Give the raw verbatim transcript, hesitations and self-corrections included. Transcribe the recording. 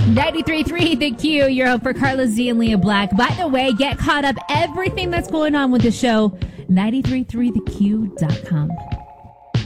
ninety-three point three The Q, your hope for Carla Z and Leah Black. By the way, get caught up everything that's going on with the show, ninety-three point three the q dot com.